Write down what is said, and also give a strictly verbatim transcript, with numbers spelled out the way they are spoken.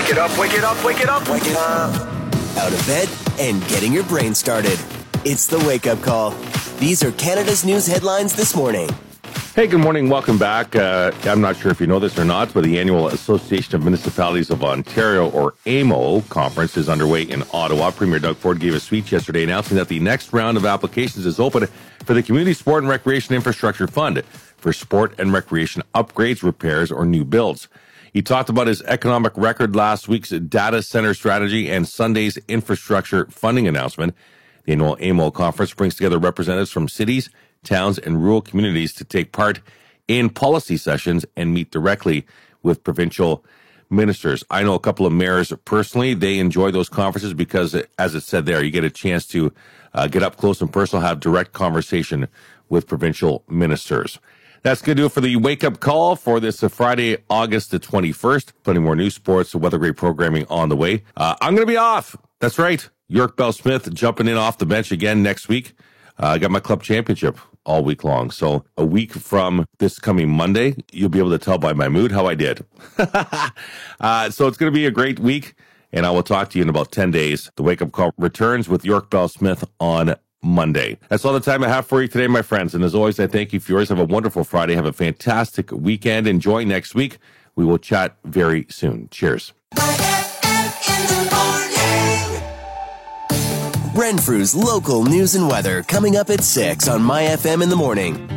Wake it up, wake it up, wake it up. Wake it up. Out of bed and getting your brain started. It's the Wake Up Call. These are Canada's news headlines this morning. Hey, good morning. Welcome back. Uh, I'm not sure if you know this or not, but the annual Association of Municipalities of Ontario, or A M O, conference is underway in Ottawa. Premier Doug Ford gave a speech yesterday announcing that the next round of applications is open for the Community Sport and Recreation Infrastructure Fund for sport and recreation upgrades, repairs, or new builds. He talked about his economic record, last week's data center strategy, and Sunday's infrastructure funding announcement. The annual A M O conference brings together representatives from cities, towns, and rural communities to take part in policy sessions and meet directly with provincial ministers. I know a couple of mayors personally. They enjoy those conferences because, as it said there, you get a chance to uh, get up close and personal, have direct conversation with provincial ministers. That's going to do it for the wake-up call for this uh, Friday, August the twenty-first. Plenty more news, sports, weather grade programming on the way. Uh, I'm going to be off. That's right. York Bell Smith jumping in off the bench again next week. Uh, I got my club championship all week long. So a week from this coming Monday, you'll be able to tell by my mood how I did. uh, so it's going to be a great week, and I will talk to you in about ten days. The wake-up call returns with York Bell Smith on Monday. That's all the time I have for you today, my friends. And as always, I thank you for yours. Have a wonderful Friday. Have a fantastic weekend. Enjoy next week. We will chat very soon. Cheers. Renfrew's local news and weather coming up at six on My F M in the morning.